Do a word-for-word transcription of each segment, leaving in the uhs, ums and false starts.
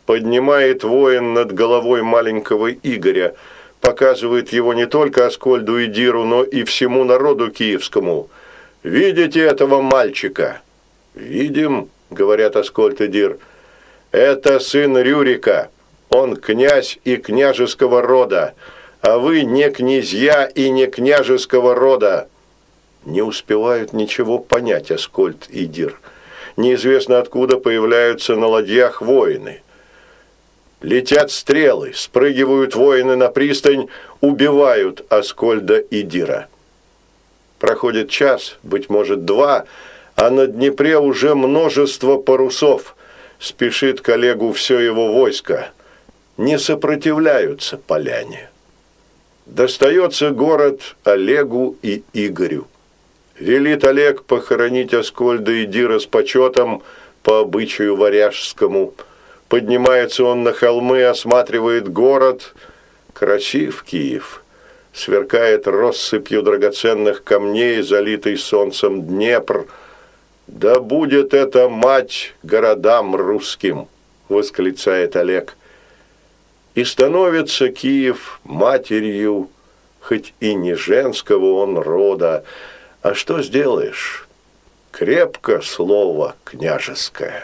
Поднимает воин над головой маленького Игоря, показывает его не только Аскольду и Диру, но и всему народу киевскому. «Видите этого мальчика?» «Видим», — говорят Аскольд и Дир. «Это сын Рюрика, он князь и княжеского рода, а вы не князья и не княжеского рода». Не успевают ничего понять Аскольд и Дир. Неизвестно откуда появляются на ладьях воины. Летят стрелы, спрыгивают воины на пристань, убивают Аскольда и Дира. Проходит час, быть может два, а на Днепре уже множество парусов. Спешит к Олегу все его войско. Не сопротивляются поляне. Достается город Олегу и Игорю. Велит Олег похоронить Аскольда и Дира с почетом по обычаю варяжскому. Поднимается он на холмы, осматривает город. Красив Киев. Сверкает россыпью драгоценных камней, залитый солнцем Днепр. «Да будет это мать городам русским!» – восклицает Олег. И становится Киев матерью, хоть и не женского он рода. А что сделаешь? Крепко слово княжеское.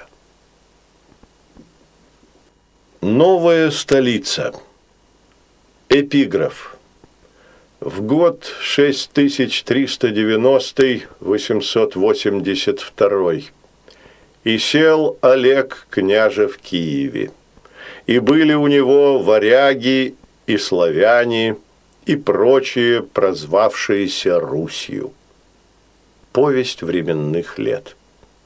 Новая столица. Эпиграф. В год шесть тысяч триста девяностый восемьсот восемьдесят второй и сел Олег княже в Киеве, и были у него варяги и славяне и прочие, прозвавшиеся Русью. Повесть временных лет.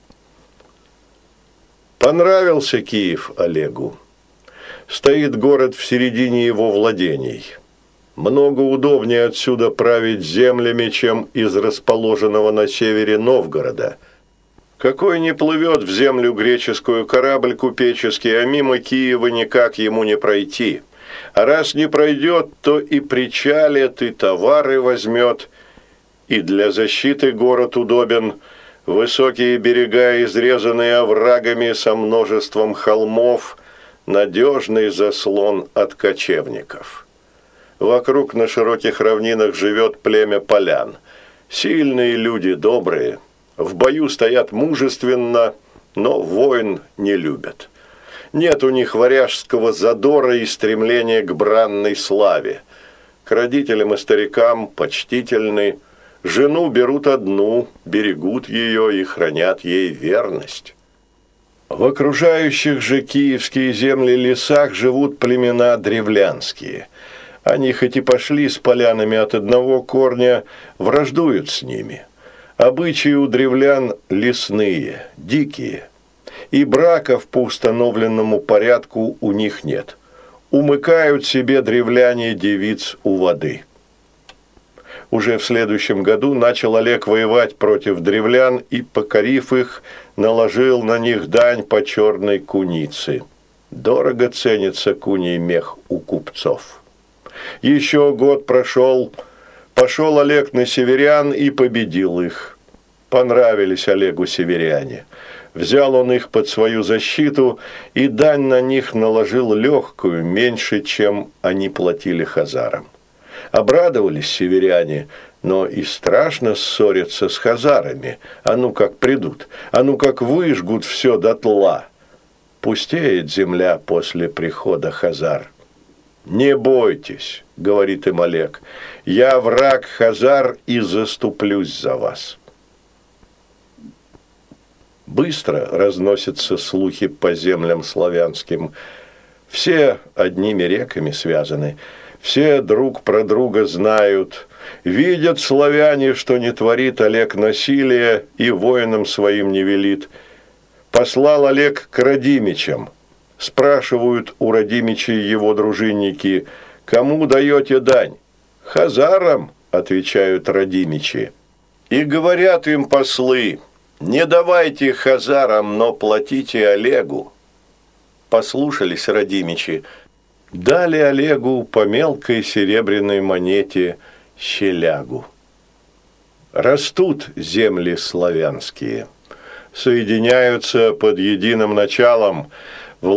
Понравился Киев Олегу. Стоит город в середине его владений. Много удобнее отсюда править землями, чем из расположенного на севере Новгорода. Какой не плывет в землю греческую корабль купеческий, а мимо Киева никак ему не пройти. А раз не пройдет, то и причалит, и товары возьмет. И для защиты город удобен. Высокие берега, изрезанные оврагами со множеством холмов, надежный заслон от кочевников. Вокруг на широких равнинах живет племя полян. Сильные люди, добрые. В бою стоят мужественно, но войн не любят. Нет у них варяжского задора и стремления к бранной славе. К родителям и старикам почтительны. Жену берут одну, берегут ее и хранят ей верность. В окружающих же киевские земли лесах живут племена древлянские. Они хоть и пошли с полянами от одного корня, враждуют с ними. Обычаи у древлян лесные, дикие. И браков по установленному порядку у них нет. Умыкают себе древляне девиц у воды. Уже в следующем году начал Олег воевать против древлян и, покорив их, наложил на них дань по черной кунице. Дорого ценится куний мех у купцов. Еще год прошел, пошел Олег на северян и победил их. Понравились Олегу северяне. Взял он их под свою защиту, и дань на них наложил легкую, меньше, чем они платили хазарам. Обрадовались северяне, но и страшно ссориться с хазарами. А ну как придут, а ну как выжгут все дотла. Пустеет земля после прихода хазар. «Не бойтесь», — говорит им Олег, — «я враг хазар и заступлюсь за вас». Быстро разносятся слухи по землям славянским. Все одними реками связаны, все друг про друга знают. Видят славяне, что не творит Олег насилия и воинам своим не велит. Послал Олег к Радимичам. Спрашивают у Радимичей его дружинники: «Кому даете дань?» «Хазарам», — отвечают Радимичи. И говорят им послы: «Не давайте хазарам, но платите Олегу». Послушались Радимичи, дали Олегу по мелкой серебряной монете щелягу. Растут земли славянские, соединяются под единым началом.